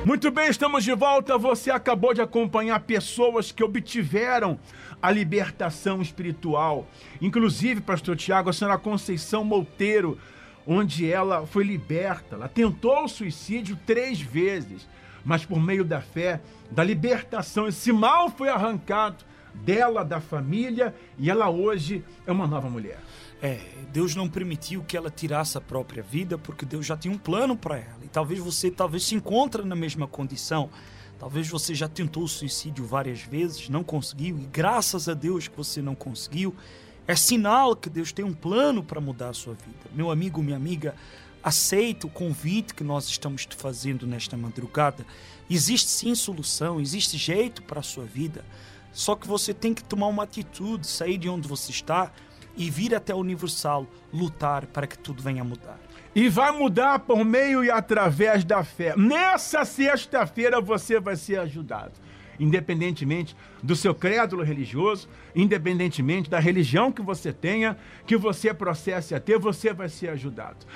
Muito bem, estamos de volta. Você acabou de acompanhar pessoas que obtiveram a libertação espiritual. Inclusive, pastor Tiago, a senhora Conceição Monteiro, onde ela foi liberta. Ela tentou o suicídio 3 vezes, mas por meio da fé, da libertação, esse mal foi arrancado dela, da família, e ela hoje é uma nova mulher. Deus não permitiu que ela tirasse a própria vida, porque Deus já tinha um plano para ela. E talvez você se encontre na mesma condição. Talvez você já tentou o suicídio várias vezes, não conseguiu, e graças a Deus que você não conseguiu. É sinal que Deus tem um plano para mudar a sua vida. Meu amigo, minha amiga, aceita o convite que nós estamos te fazendo nesta madrugada. Existe sim solução, existe jeito para a sua vida. Só que você tem que tomar uma atitude, sair de onde você está e vir até a Universal, lutar para que tudo venha a mudar. E vai mudar por meio e através da fé. Nessa sexta-feira você vai ser ajudado. Independentemente do seu crédulo religioso, independentemente da religião que você tenha, que você processe a ter, você vai ser ajudado.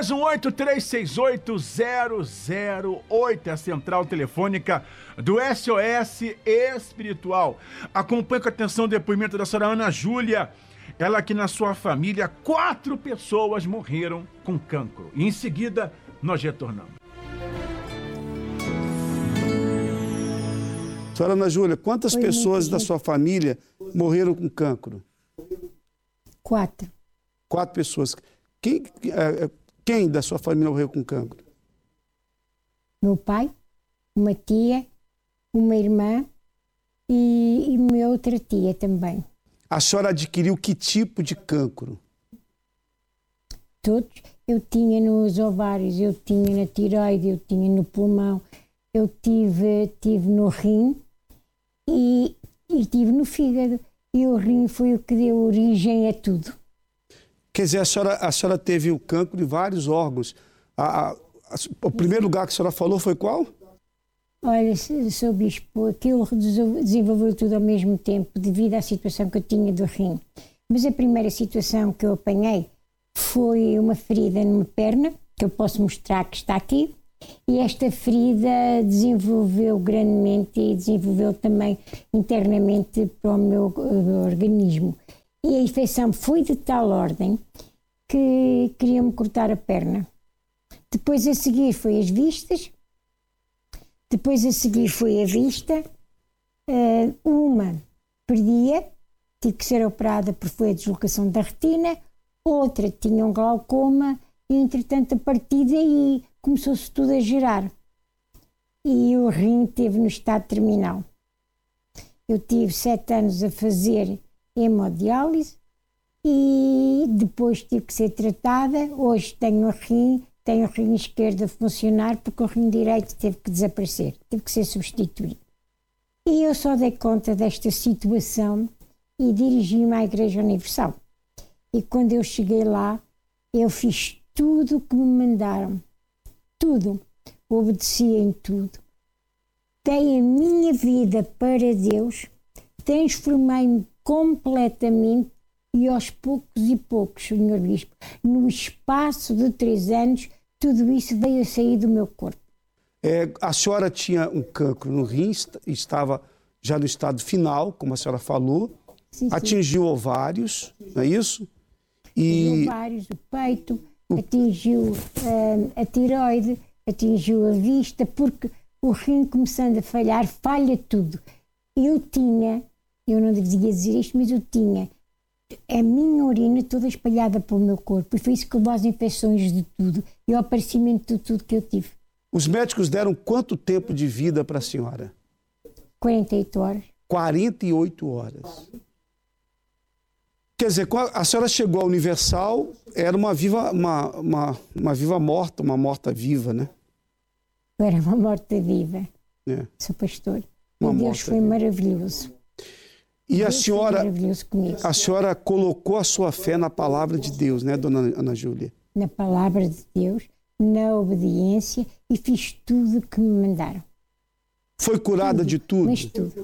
218-368-008 é a central telefônica do SOS Espiritual. Acompanhe com atenção o depoimento da senhora Ana Júlia. Ela que na sua família, 4 pessoas morreram com cancro. E em seguida, nós retornamos. Senhora Ana Júlia, quantas pessoas da sua família morreram com cancro? 4. 4 pessoas. Quem da sua família morreu com cancro? Meu pai, uma tia, uma irmã e minha outra tia também. A senhora adquiriu que tipo de cancro? Todos. Eu tinha nos ovários, eu tinha na tireoide, eu tinha no pulmão, eu tive no rim e tive no fígado. E o rim foi o que deu origem a tudo. Quer dizer, a senhora teve o cancro em vários órgãos. O primeiro lugar que a senhora falou foi qual? Olha, Sr. Bispo, aquilo desenvolveu tudo ao mesmo tempo devido à situação que eu tinha do rim. Mas a primeira situação que eu apanhei foi uma ferida numa perna, que eu posso mostrar que está aqui, e esta ferida desenvolveu grandemente e desenvolveu também internamente para o meu organismo. E a infecção foi de tal ordem que queriam-me cortar a perna. Depois a seguir foi as vistas. Depois a seguir foi a vista, uma perdia, tive que ser operada porque foi a deslocação da retina, outra tinha um glaucoma e entretanto a partir daí começou-se tudo a girar. E o rim esteve no estado terminal. Eu tive 7 anos a fazer hemodiálise e depois tive que ser tratada. Hoje tenho o rim esquerdo a funcionar porque o rim direito teve que desaparecer, teve que ser substituído. E eu só dei conta desta situação e dirigi-me à Igreja Universal. E quando eu cheguei lá, eu fiz tudo o que me mandaram. Tudo. Obedeci em tudo. Dei a minha vida para Deus, transformei-me completamente. E aos poucos e poucos, Sr. Bispo, no espaço de 3 anos, tudo isso veio a sair do meu corpo. A senhora tinha um cancro no rim, estava já no estado final, como a senhora falou, sim. Atingiu ovários, não é isso? Os ovários, o peito, atingiu a tireoide, atingiu a vista, porque o rim começando a falhar, falha tudo. Eu não devia dizer isto, mas eu tinha a minha urina toda espalhada pelo meu corpo. E foi isso que levou às infecções de tudo e ao aparecimento de tudo que eu tive. Os médicos deram quanto tempo de vida para a senhora? 48 horas. 48 horas. Quer dizer, quando a senhora chegou à Universal, era uma viva morta, uma morta viva, né? Eu era uma morta viva. Sou pastor. E Deus foi maravilhoso. E a senhora colocou a sua fé na palavra de Deus, né, dona Ana Júlia? Na palavra de Deus, na obediência, e fiz tudo o que me mandaram. Foi curada de tudo? Mas tudo.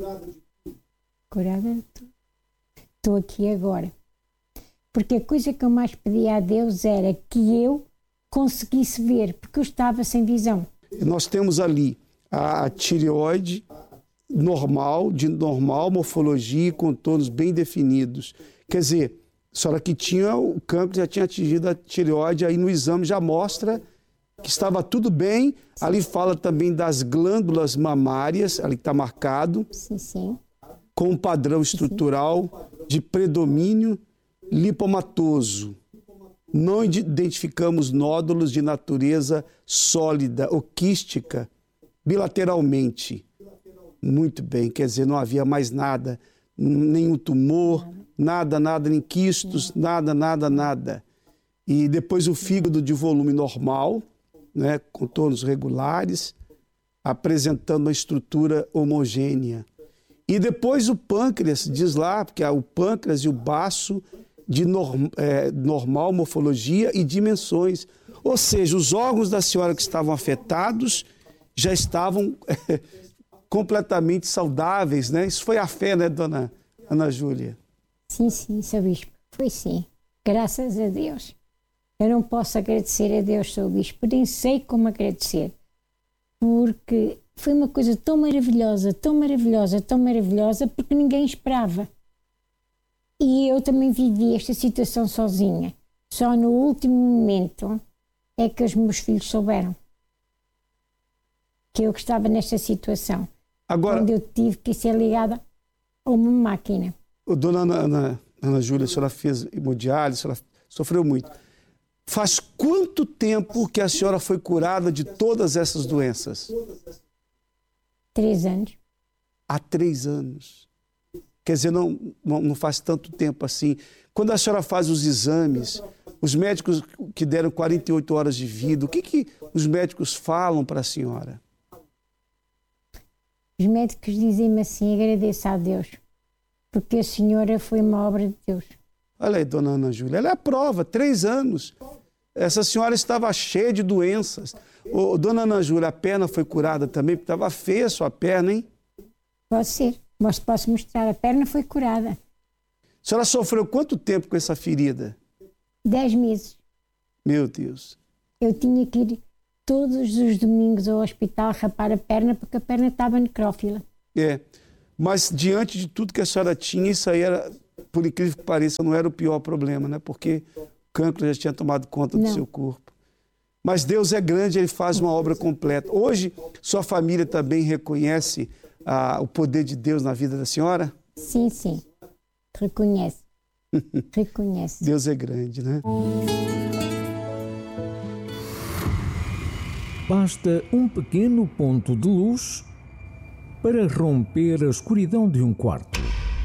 Curada de tudo. Estou aqui agora. Porque a coisa que eu mais pedia a Deus era que eu conseguisse ver, porque eu estava sem visão. Nós temos ali a tireoide normal, de normal morfologia e contornos bem definidos. Quer dizer, a senhora que tinha o cancro já tinha atingido a tireoide, aí no exame já mostra que estava tudo bem. Ali fala também das glândulas mamárias, ali está marcado, Sim. com um padrão estrutural de predomínio lipomatoso. Não identificamos nódulos de natureza sólida ou quística bilateralmente. Muito bem, quer dizer, não havia mais nada, nenhum tumor, nada, nem quistos, nada. E depois o fígado de volume normal, né, contornos regulares, apresentando uma estrutura homogênea. E depois o pâncreas, diz lá, porque o pâncreas e o baço de normal morfologia e dimensões. Ou seja, os órgãos da senhora que estavam afetados já estavam completamente saudáveis, né? Isso foi a fé, né, dona Ana Júlia? Sim, Sr. Bispo. Foi sim. Graças a Deus. Eu não posso agradecer a Deus, Sr. Bispo. Nem sei como agradecer. Porque foi uma coisa tão maravilhosa, porque ninguém esperava. E eu também vivi esta situação sozinha. Só no último momento é que os meus filhos souberam que eu estava nesta situação. Agora, quando eu tive que ser ligada a uma máquina. Dona Ana Júlia, a senhora fez hemodiálise, a senhora sofreu muito. Faz quanto tempo que a senhora foi curada de todas essas doenças? 3 anos. Há 3 anos. Quer dizer, não faz tanto tempo assim. Quando a senhora faz os exames, os médicos que deram 48 horas de vida, o que os médicos falam para a senhora? Os médicos dizem-me assim: agradeço a Deus, porque a senhora foi uma obra de Deus. Olha aí, dona Ana Júlia, ela é a prova, 3 anos. Essa senhora estava cheia de doenças. Dona Ana Júlia, a perna foi curada também, porque estava feia a sua perna, hein? Pode ser, mas posso mostrar. A perna foi curada. A senhora sofreu quanto tempo com essa ferida? 10 meses. Meu Deus. Eu tinha que ir todos os domingos ao hospital rapar a perna, porque a perna estava necrófila. Mas diante de tudo que a senhora tinha, isso aí era, por incrível que pareça, não era o pior problema, né? Porque o cancro já tinha tomado conta do seu corpo. Mas Deus é grande, Ele faz uma obra completa. Hoje, sua família também reconhece o poder de Deus na vida da senhora? Sim. Reconhece. Deus é grande, né? Basta um pequeno ponto de luz para romper a escuridão de um quarto.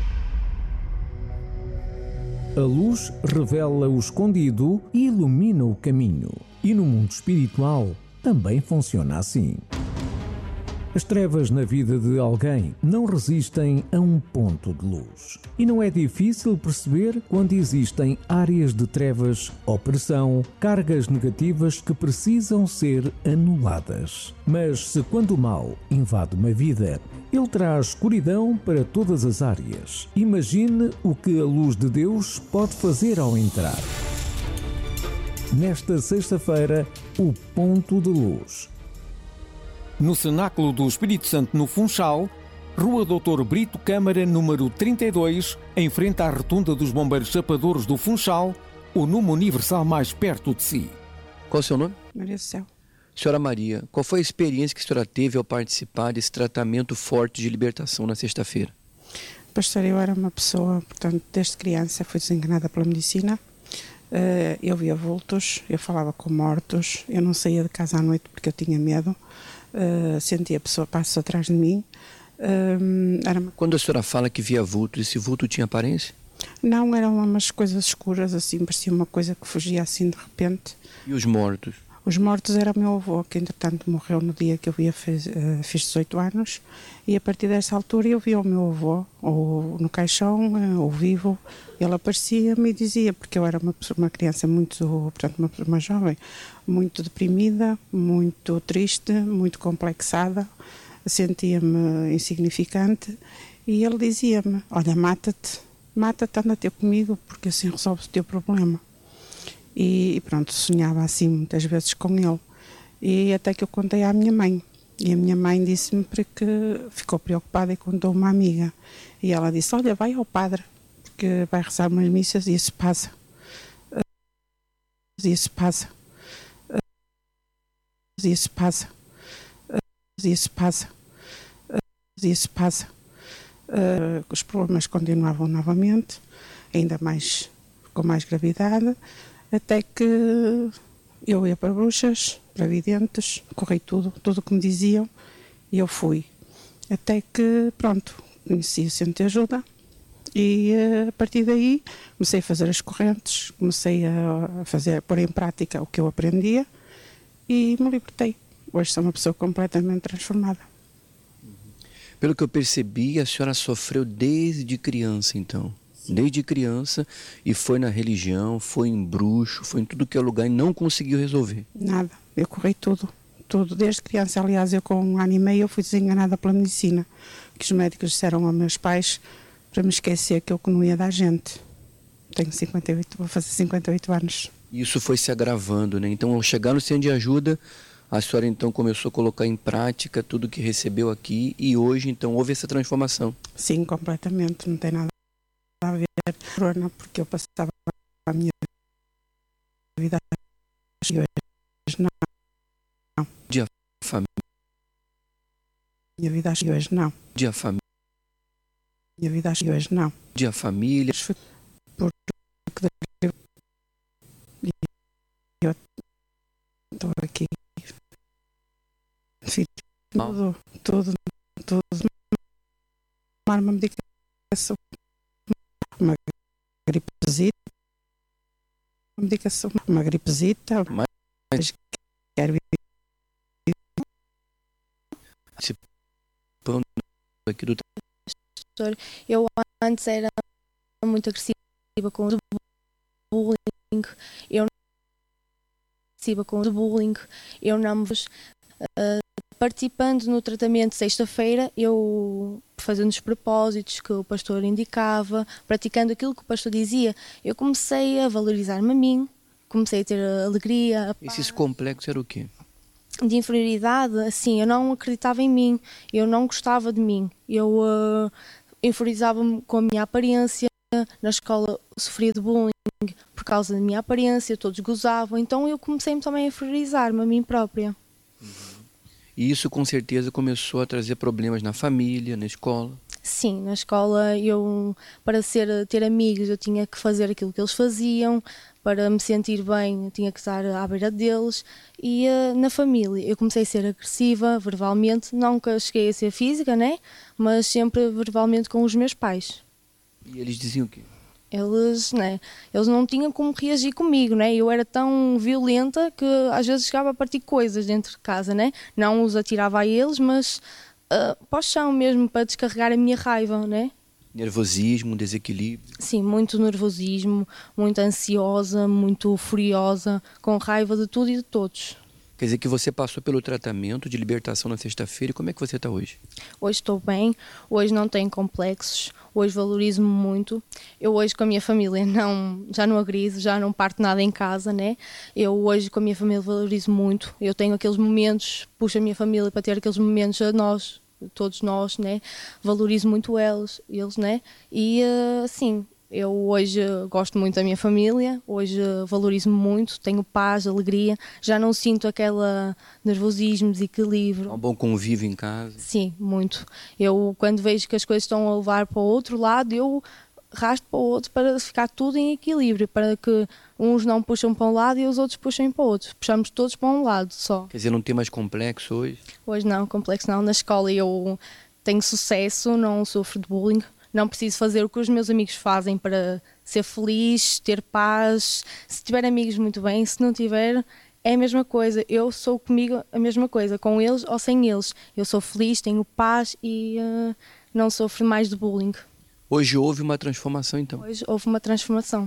A luz revela o escondido e ilumina o caminho. E no mundo espiritual também funciona assim. As trevas na vida de alguém não resistem a um ponto de luz. E não é difícil perceber quando existem áreas de trevas, opressão, cargas negativas que precisam ser anuladas. Mas se quando o mal invade uma vida, ele traz escuridão para todas as áreas. Imagine o que a luz de Deus pode fazer ao entrar. Nesta sexta-feira, o ponto de luz. No Cenáculo do Espírito Santo, no Funchal, Rua Doutor Brito Câmara, número 32, em frente à Rotunda dos Bombeiros Chapadores do Funchal, o número universal mais perto de si. Qual é o seu nome? Maria do Céu. Senhora Maria, qual foi a experiência que a senhora teve ao participar desse tratamento forte de libertação na sexta-feira? Pastor, eu era uma pessoa, portanto, desde criança fui desenganada pela medicina. Eu via vultos, eu falava com mortos, eu não saía de casa à noite porque eu tinha medo. Sentia passos atrás de mim. Quando a senhora fala que via vulto, esse vulto tinha aparência? Não, eram umas coisas escuras, assim, parecia uma coisa que fugia assim de repente. E os mortos? Os mortos era o meu avô, que entretanto morreu no dia que eu fiz 18 anos, e a partir dessa altura eu via o meu avô, ou no caixão, ou vivo. Ele aparecia-me e dizia, porque eu era uma criança muito, portanto uma jovem, muito deprimida, muito triste, muito complexada, sentia-me insignificante, e ele dizia-me: olha, mata-te, anda a ter comigo, porque assim resolves o teu problema. E pronto, sonhava assim muitas vezes com ele. E até que eu contei à minha mãe. E a minha mãe disse-me porque ficou preocupada e contou uma amiga. E ela disse, olha, vai ao padre, porque vai rezar umas missas e isso passa. Isso passa. Isso passa. Isso passa. Isso passa. Os problemas continuavam novamente, ainda mais, com mais gravidade, até que eu ia para bruxas, para videntes, corri tudo o que me diziam e eu fui. Até que, pronto, conheci o Centro de Ajuda e a partir daí comecei a fazer as correntes, comecei a pôr em prática o que eu aprendia e me libertei. Hoje sou uma pessoa completamente transformada. Pelo que eu percebi, a senhora sofreu desde criança, então. Desde criança, e foi na religião, foi em bruxo, foi em tudo que é lugar e não conseguiu resolver. Nada, eu corri tudo, desde criança. Aliás, eu com 1 ano e meio eu fui desenganada pela medicina, que os médicos disseram aos meus pais para me esquecer que eu não ia dar gente. Tenho 58, vou fazer 58 anos. Isso foi se agravando, né? Então, ao chegar no Centro de Ajuda, a senhora então começou a colocar em prática tudo que recebeu aqui e hoje então houve essa transformação. Sim, completamente, não tem nada a ver com porque eu passava a minha vida e hoje não. Dia família. Minha vida e hoje não. Dia família. Minha vida e hoje não. Dia família. Porque eu estou aqui. Tudo. Tomar uma medicação, uma gripezita, mas quero ir. Aqui do... Eu antes era muito agressiva com o bullying, eu não me participando no tratamento sexta-feira, eu fazendo os propósitos que o pastor indicava, praticando aquilo que o pastor dizia, eu comecei a valorizar-me a mim, comecei a ter a alegria, a paz. Esses complexos eram o quê? De inferioridade, assim, eu não acreditava em mim, eu não gostava de mim, eu inferiorizava-me com a minha aparência, na escola sofria de bullying por causa da minha aparência, todos gozavam, então eu comecei também a inferiorizar-me a mim própria. E isso com certeza começou a trazer problemas na família, na escola? Sim, na escola eu, para ter amigos, eu tinha que fazer aquilo que eles faziam, para me sentir bem, eu tinha que estar à beira deles. E na família eu comecei a ser agressiva, verbalmente, nunca cheguei a ser física, né? Mas sempre verbalmente com os meus pais. E eles diziam o quê? Eles não tinham como reagir comigo, né? Eu era tão violenta que às vezes chegava a partir coisas dentro de casa, né? Não os atirava a eles, mas para o chão mesmo, para descarregar a minha raiva, né? Nervosismo, desequilíbrio? Sim, muito nervosismo, muito ansiosa, muito furiosa, com raiva de tudo e de todos. Quer dizer que você passou pelo tratamento de libertação na sexta-feira e como é que você está hoje? Hoje estou bem, hoje não tenho complexos, hoje valorizo-me muito. Eu hoje com a minha família já não agrido, já não parto nada em casa, né? Eu hoje com a minha família valorizo muito. Eu tenho aqueles momentos, puxo a minha família para ter aqueles momentos a nós, todos nós, né? Valorizo muito eles, né? E assim, eu hoje gosto muito da minha família, hoje valorizo-me muito, tenho paz, alegria, já não sinto aquele nervosismo, desequilíbrio. Um bom convívio em casa? Sim, muito. Eu, quando vejo que as coisas estão a levar para o outro lado, eu rasto para o outro para ficar tudo em equilíbrio, para que uns não puxam para um lado e os outros puxem para o outro. Puxamos todos para um lado só. Quer dizer, não tem mais complexo hoje? Hoje não, complexo não. Na escola eu tenho sucesso, não sofro de bullying. Não preciso fazer o que os meus amigos fazem para ser feliz, ter paz. Se tiver amigos, muito bem. Se não tiver, é a mesma coisa. Eu sou comigo a mesma coisa, com eles ou sem eles. Eu sou feliz, tenho paz e não sofro mais de bullying. Hoje houve uma transformação, então? Hoje houve uma transformação.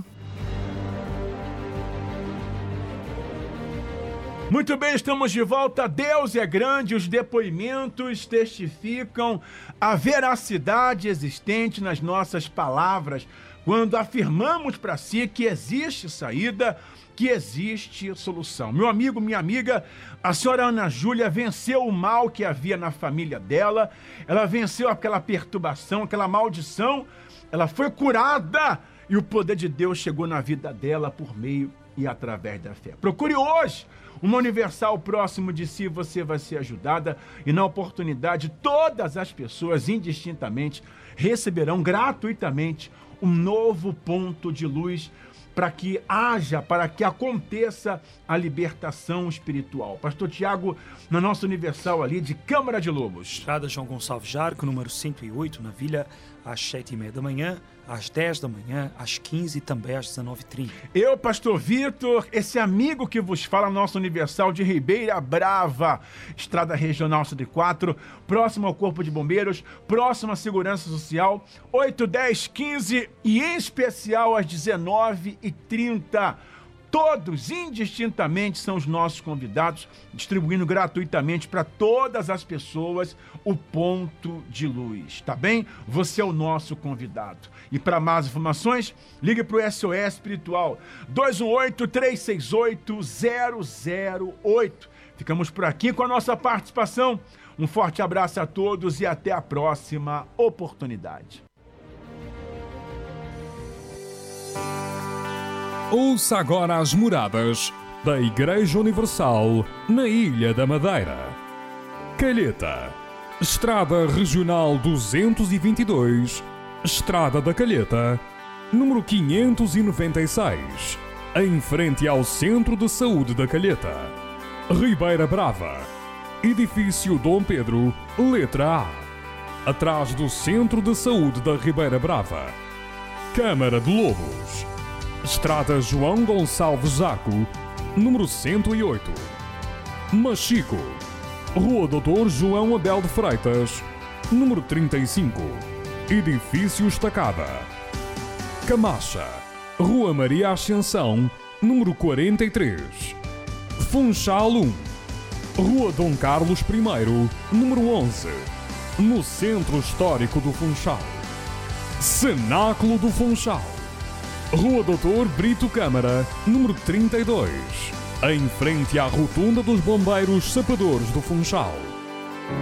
Muito bem, estamos de volta. Deus é grande, os depoimentos testificam a veracidade existente nas nossas palavras quando afirmamos para si que existe saída, que existe solução. Meu amigo, minha amiga, a senhora Ana Júlia venceu o mal que havia na família dela, ela venceu aquela perturbação, aquela maldição, ela foi curada e o poder de Deus chegou na vida dela por meio e através da fé. Procure hoje uma Universal próximo de si, você vai ser ajudada e na oportunidade todas as pessoas indistintamente receberão gratuitamente um novo ponto de luz para que aconteça a libertação espiritual. Pastor Tiago, na nossa Universal ali de Câmara de Lobos. Estrada João Gonçalves Jarco, número 108, na Vila, às 7h30 da manhã, às 10 da manhã, às 15 e também às 19h30. Eu, Pastor Vitor, esse amigo que vos fala, nossa Universal de Ribeira Brava, Estrada Regional 104, próximo ao Corpo de Bombeiros, próximo à Segurança Social, 8, 10, 15 e em especial às 19h30. Todos, indistintamente, são os nossos convidados, distribuindo gratuitamente para todas as pessoas o ponto de luz, tá bem? Você é o nosso convidado. E para mais informações, ligue para o SOS Espiritual 218-368-008. Ficamos por aqui com a nossa participação. Um forte abraço a todos e até a próxima oportunidade. Ouça agora as moradas da Igreja Universal na Ilha da Madeira. Calheta, Estrada Regional 222, Estrada da Calheta, número 596, em frente ao Centro de Saúde da Calheta. Ribeira Brava, Edifício Dom Pedro, letra A, atrás do Centro de Saúde da Ribeira Brava. Câmara de Lobos, Estrada João Gonçalves Jarco, número 108. Machico, Rua Doutor João Abel de Freitas, número 35. Edifício Estacada. Camacha, Rua Maria Ascensão, número 43. Funchal 1, Rua Dom Carlos I, número 11, no Centro Histórico do Funchal. Cenáculo do Funchal, Rua Doutor Brito Câmara, número 32, em frente à Rotunda dos Bombeiros Sapadores do Funchal.